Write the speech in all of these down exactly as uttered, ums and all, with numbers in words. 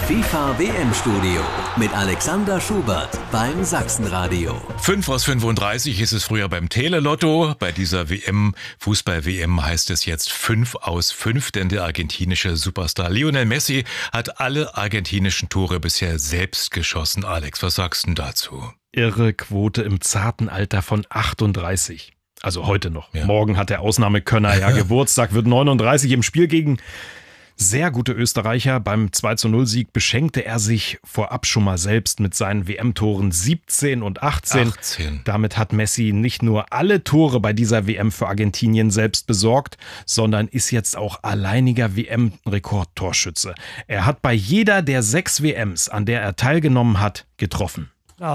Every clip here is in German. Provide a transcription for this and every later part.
FIFA W M-Studio mit Alexander Schubert beim Sachsenradio. fünf aus fünfunddreißig ist es früher beim Telelotto. Bei dieser W M, Fußball-W M, heißt es jetzt fünf aus fünf, denn der argentinische Superstar Lionel Messi hat alle argentinischen Tore bisher selbst geschossen. Alex, was sagst du dazu? Irre Quote im zarten Alter von achtunddreißig. Also heute noch. Ja. Morgen hat der Ausnahmekönner ja Geburtstag, wird neununddreißig. Im Spiel gegen sehr gute Österreicher beim zwei zu null Sieg beschenkte er sich vorab schon mal selbst mit seinen W M-Toren siebzehn und achtzehn. achtzehn. Damit hat Messi nicht nur alle Tore bei dieser W M für Argentinien selbst besorgt, sondern ist jetzt auch alleiniger W M-Rekordtorschütze. Er hat bei jeder der sechs W Ms, an der er teilgenommen hat, getroffen.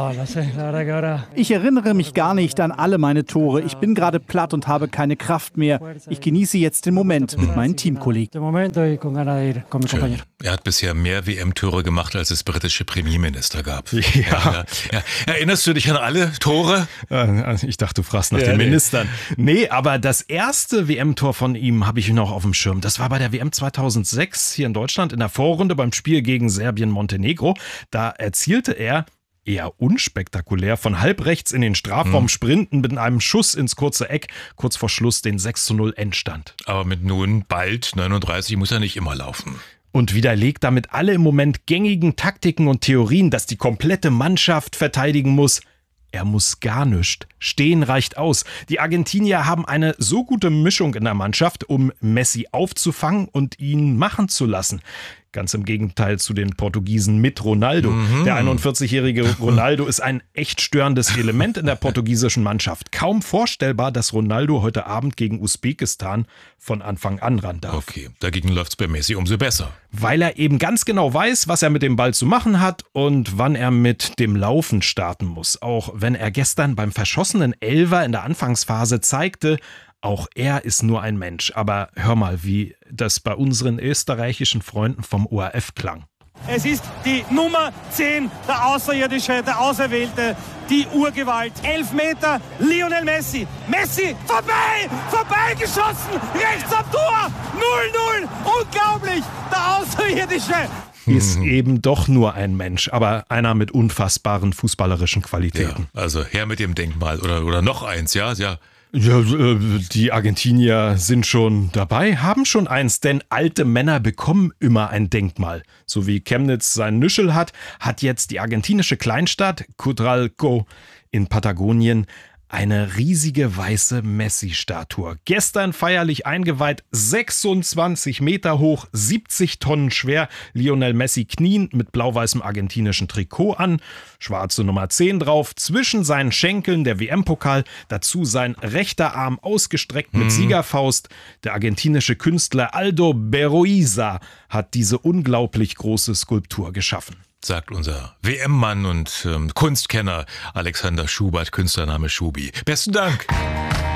Ich erinnere mich gar nicht an alle meine Tore. Ich bin gerade platt und habe keine Kraft mehr. Ich genieße jetzt den Moment mit meinen Teamkollegen. Schön. Er hat bisher mehr W M-Tore gemacht, als es britische Premierminister gab. Ja. Ja, ja. Erinnerst du dich an alle Tore? Ich dachte, du fragst nach Ja, den nee. Ministern. Nee, aber das erste W M-Tor von ihm habe ich noch auf dem Schirm. Das war bei der W M zweitausendsechs hier in Deutschland in der Vorrunde beim Spiel gegen Serbien-Montenegro. Da erzielte er eher unspektakulär von halb rechts in den Strafraum sprinten mit einem Schuss ins kurze Eck, kurz vor Schluss den sechs zu null Endstand. Aber mit nun bald neununddreißig muss er nicht immer laufen. Und widerlegt damit alle im Moment gängigen Taktiken und Theorien, dass die komplette Mannschaft verteidigen muss. Er muss gar nichts. Stehen reicht aus. Die Argentinier haben eine so gute Mischung in der Mannschaft, um Messi aufzufangen und ihn machen zu lassen. Ganz im Gegenteil zu den Portugiesen mit Ronaldo. Mhm. Der einundvierzigjährige Ronaldo ist ein echt störendes Element in der portugiesischen Mannschaft. Kaum vorstellbar, dass Ronaldo heute Abend gegen Usbekistan von Anfang an ran darf. Okay, dagegen läuft's bei Messi umso besser. Weil er eben ganz genau weiß, was er mit dem Ball zu machen hat und wann er mit dem Laufen starten muss. Auch wenn er gestern beim verschossenen Elfer in der Anfangsphase zeigte, auch er ist nur ein Mensch. Aber hör mal, wie das bei unseren österreichischen Freunden vom O R F klang. Es ist die Nummer zehn, der Außerirdische, der Auserwählte, die Urgewalt. Elf Meter, Lionel Messi. Messi, vorbei, vorbeigeschossen, rechts am Tor, null null, unglaublich, der Außerirdische. Ist eben doch nur ein Mensch, aber einer mit unfassbaren fußballerischen Qualitäten. Ja, also her mit dem Denkmal oder, oder noch eins, ja, ja. Ja, äh, die Argentinier sind schon dabei, haben schon eins, denn alte Männer bekommen immer ein Denkmal. So wie Chemnitz sein Nüschel hat, hat jetzt die argentinische Kleinstadt Cutralco in Patagonien eine riesige weiße Messi-Statue. Gestern feierlich eingeweiht, sechsundzwanzig Meter hoch, siebzig Tonnen schwer. Lionel Messi kniend mit blau-weißem argentinischen Trikot an, schwarze Nummer zehn drauf, zwischen seinen Schenkeln der W M-Pokal, dazu sein rechter Arm ausgestreckt mit Siegerfaust. Der argentinische Künstler Aldo Berroiza hat diese unglaublich große Skulptur geschaffen. Sagt unser W M-Mann und ähm, Kunstkenner Alexander Schubert, Künstlername Schubi. Besten Dank.